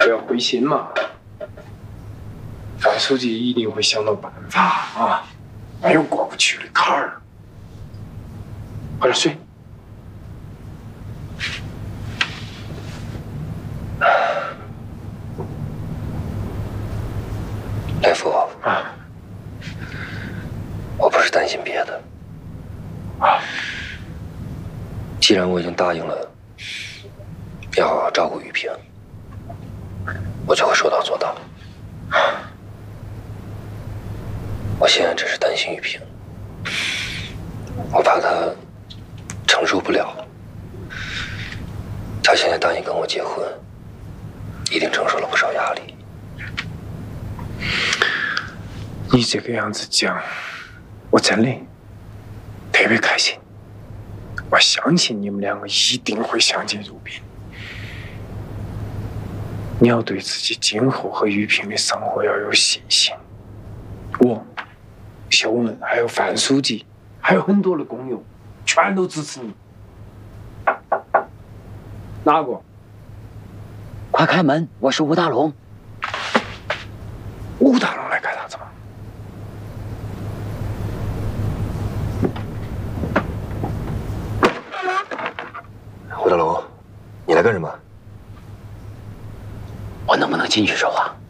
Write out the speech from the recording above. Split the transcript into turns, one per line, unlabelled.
不要灰心嘛。范书记一定会想到办法啊，没有过不去的坎儿。喝点水。
来福
啊，
我不是担心别的
啊。
既然我已经答应了要好好照顾玉萍，我就会说到做到。我现在只是担心玉萍，我怕她承受不了。她现在答应跟我结婚，一定承受了不少压力。
你这个样子讲，我真的特别开心。我相信你们两个一定会相敬如宾。你要对自己今后和玉萍的生活要有信心。我、秀文还有范书记，还有很多的工友，全都支持你。哪个？
快开门！我是吴大龙。
吴大龙来干啥子嘛？
胡大龙，你来干什么？
我能不能进去说话？